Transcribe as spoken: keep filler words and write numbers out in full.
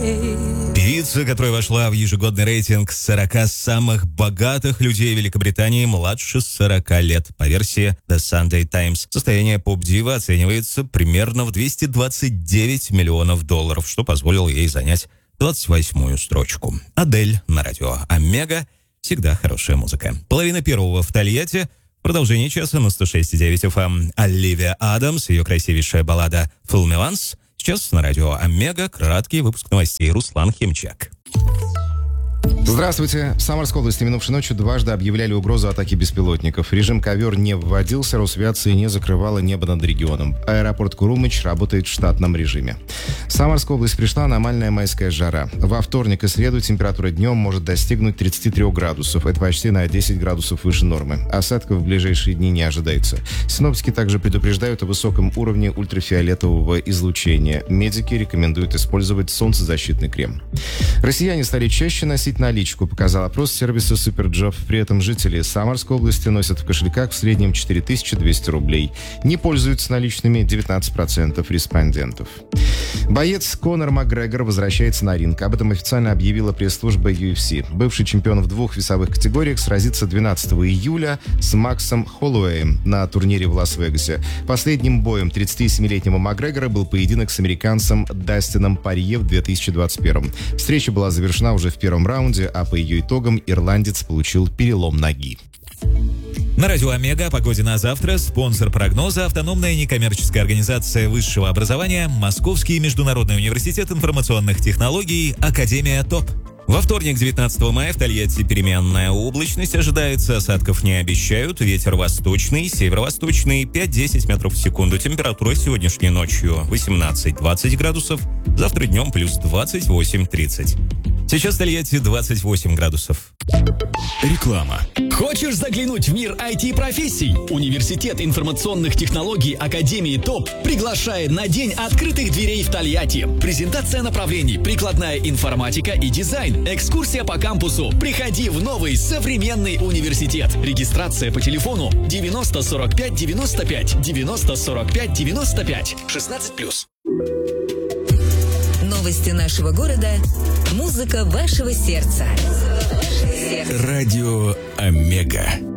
Певица, которая вошла в ежегодный рейтинг сорока самых богатых людей Великобритании младше сорока лет. По версии The Sunday Times, состояние поп-дивы оценивается примерно в двести двадцать девять миллионов долларов, что позволило ей занять двадцать восьмую строчку. Адель на радио Омега. Всегда хорошая музыка. Половина первого в Тольятти. Продолжение часа на сто шесть и девять эф эм. Оливия Адамс, ее красивейшая баллада «Fool Me Once». Сейчас на радио Омега краткий выпуск новостей. Руслан Химчак. Здравствуйте. В Самарской области минувшей ночью дважды объявляли угрозу атаки беспилотников. Режим ковер не вводился, Росавиация не закрывала небо над регионом. Аэропорт Курумыч работает в штатном режиме. В Самарскую область пришла аномальная майская жара. Во вторник и среду температура днем может достигнуть тридцати трёх градусов. Это почти на десять градусов выше нормы. Осадков в ближайшие дни не ожидается. Синоптики также предупреждают о высоком уровне ультрафиолетового излучения. Медики рекомендуют использовать солнцезащитный крем. Россияне стали чаще носить наличку, показал опрос сервиса SuperJob. При этом жители Самарской области носят в кошельках в среднем четыре тысячи двести рублей. Не пользуются наличными девятнадцать процентов респондентов. Боец Конор Макгрегор возвращается на ринг. Об этом официально объявила пресс-служба ю эф си. Бывший чемпион в двух весовых категориях сразится двенадцатого июля с Максом Холлоуэем на турнире в Лас-Вегасе. Последним боем тридцатисемилетнего Макгрегора был поединок с американцем Дастином Порье в две тысячи двадцать первом. Встреча была завершена уже в первом раунде, а по ее итогам ирландец получил перелом ноги. На радио Омега о погоде на завтра. Спонсор прогноза — автономная некоммерческая организация высшего образования Московский международный университет информационных технологий Академия ТОП. Во вторник, девятнадцатого мая, в Тольятти переменная облачность ожидается, осадков не обещают, ветер восточный, северо-восточный, пять-десять метров в секунду. Температура сегодняшней ночью восемнадцать-двадцать градусов, завтра днем плюс двадцать восемь-тридцать. Сейчас в Тольятти двадцать восемь градусов. Реклама. Хочешь заглянуть в мир ай ти-профессий? Университет информационных технологий Академии ТОП приглашает на День открытых дверей в Тольятти. Презентация направлений: прикладная информатика и дизайн. Экскурсия по кампусу. Приходи в новый современный университет. Регистрация по телефону девяносто сорок пять девяносто пять, девяносто сорок пять девяносто пять, шестнадцать плюс. Новости нашего города. Музыка вашего сердца. Радио Омега.